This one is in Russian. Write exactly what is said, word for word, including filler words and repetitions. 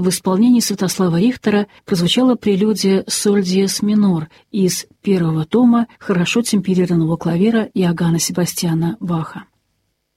в исполнении Святослава Рихтера прозвучала прелюдия «Соль диез минор» из первого тома хорошо темперированного клавира Иоганна Себастьяна Баха.